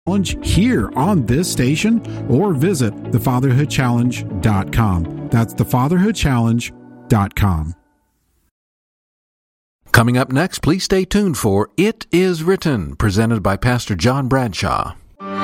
Challenge here on this station, or visit thefatherhoodchallenge.com. That's thefatherhoodchallenge.com. Coming up next, please stay tuned for It Is Written, presented by Pastor John Bradshaw.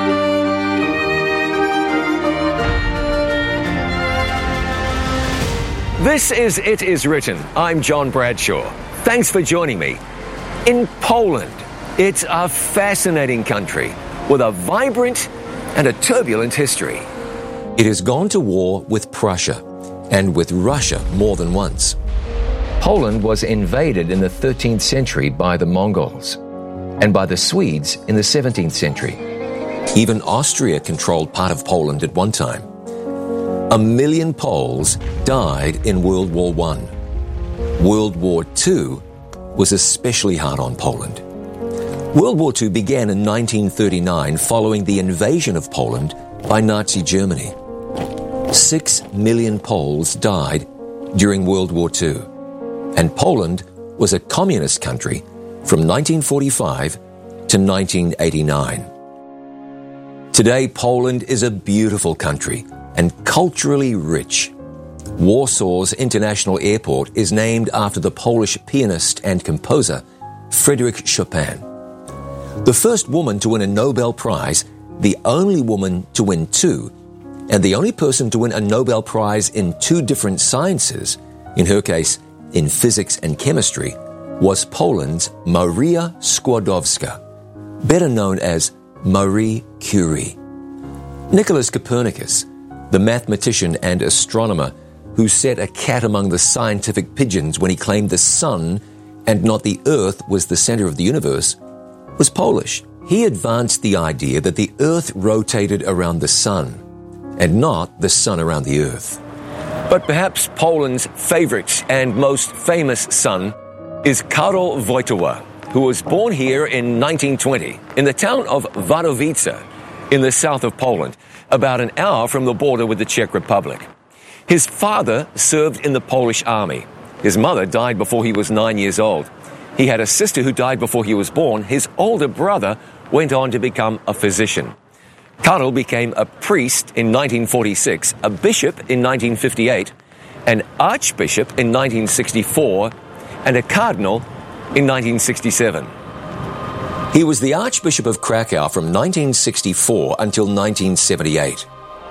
This is It Is Written. I'm John Bradshaw. Thanks for joining me. In Poland, it's a fascinating country with a vibrant and a turbulent history. It has gone to war with Prussia and with Russia more than once. Poland was invaded in the 13th century by the Mongols and by the Swedes in the 17th century. Even Austria controlled part of Poland at one time. 1 million Poles died in World War I. World War II was especially hard on Poland. World War II began in 1939 following the invasion of Poland by Nazi Germany. 6 million Poles died during World War II, and Poland was a communist country from 1945 to 1989. Today, Poland is a beautiful country and culturally rich. Warsaw's International Airport is named after the Polish pianist and composer Frédéric Chopin. The first woman to win a Nobel Prize, the only woman to win 2, and the only person to win a Nobel Prize in 2 different sciences, in her case, in physics and chemistry, was Poland's Maria Skłodowska, better known as Marie Curie. Nicholas Copernicus, the mathematician and astronomer who set a cat among the scientific pigeons when he claimed the sun and not the earth was the center of the universe, was Polish. He advanced the idea that the earth rotated around the sun and not the sun around the earth. But perhaps Poland's favorite and most famous son is Karol Wojtyła, who was born here in 1920 in the town of Wadowice in the south of Poland, about an hour from the border with the Czech Republic. His father served in the Polish army. His mother died before he was 9 years old. He had a sister who died before he was born. His older brother went on to become a physician. Karol became a priest in 1946, a bishop in 1958, an archbishop in 1964, and a cardinal in 1967. He was the Archbishop of Krakow from 1964 until 1978.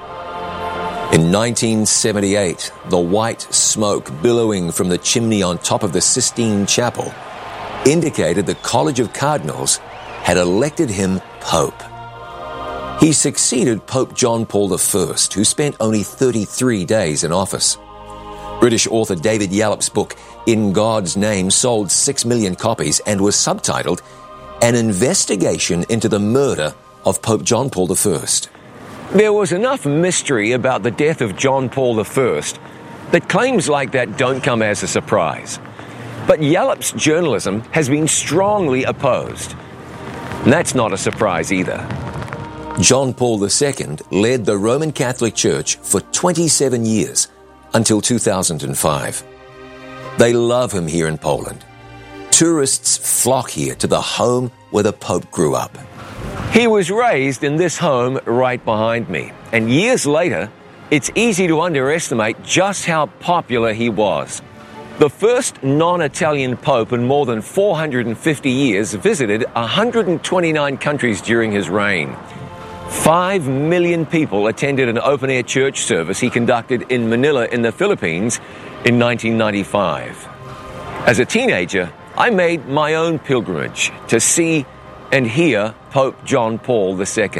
In 1978, the white smoke billowing from the chimney on top of the Sistine Chapel indicated the College of Cardinals had elected him Pope. He succeeded Pope John Paul I, who spent only 33 days in office. British author David Yallop's book, In God's Name, sold 6 million copies and was subtitled An Investigation into the Murder of Pope John Paul I. There was enough mystery about the death of John Paul I that claims like that don't come as a surprise. But Yallop's journalism has been strongly opposed. And that's not a surprise either. John Paul II led the Roman Catholic Church for 27 years until 2005. They love him here in Poland. Tourists flock here to the home where the Pope grew up. He was raised in this home right behind me. And years later, it's easy to underestimate just how popular he was. The first non-Italian pope in more than 450 years visited 129 countries during his reign. 5 million people attended an open-air church service he conducted in Manila in the Philippines in 1995. As a teenager, I made my own pilgrimage to see and hear Pope John Paul II.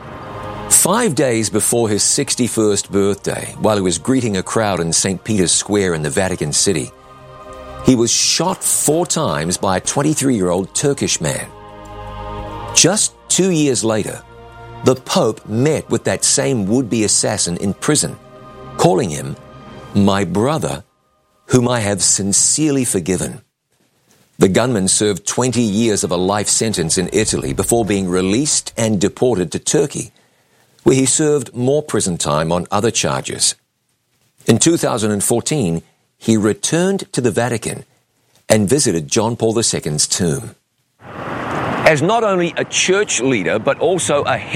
5 days before his 61st birthday, while he was greeting a crowd in St. Peter's Square in the Vatican City, he was shot 4 times by a 23-year-old Turkish man. Just 2 years later, the Pope met with that same would-be assassin in prison, calling him my brother, whom I have sincerely forgiven. The gunman served 20 years of a life sentence in Italy before being released and deported to Turkey, where he served more prison time on other charges. In 2014, he returned to the Vatican and visited John Paul II's tomb. As not only a church leader, but also a